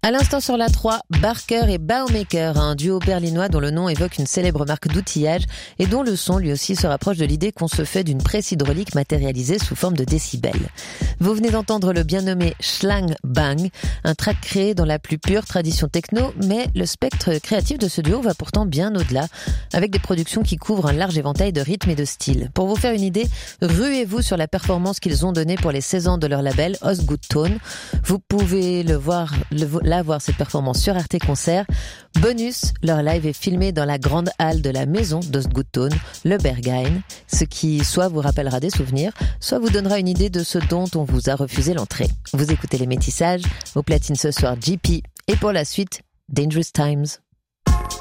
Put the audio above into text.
À l'instant sur la 3, Barker et Baumaker, un duo berlinois dont le nom évoque une célèbre marque d'outillage et dont le son lui aussi se rapproche de l'idée qu'on se fait d'une presse hydraulique matérialisée sous forme de décibels. Vous venez d'entendre le bien nommé Schlang Bang, un track créé dans la plus pure tradition techno, mais le spectre créatif de ce duo va pourtant bien au-delà, avec des productions qui couvrent un large éventail de rythmes et de styles. Pour vous faire une idée, ruez-vous sur la performance qu'ils ont donnée pour les 16 ans de leur label Osgoodtone. Vous pouvez voir cette performance sur Arte Concert. Bonus, leur live est filmé dans la grande halle de la maison d'Osgoodtone, le Berghain, ce qui soit vous rappellera des souvenirs, soit vous donnera une idée de ce dont on vous a refusé l'entrée. Vous écoutez Les Métissages, au platine ce soir JP, et pour la suite, Dangerous Times.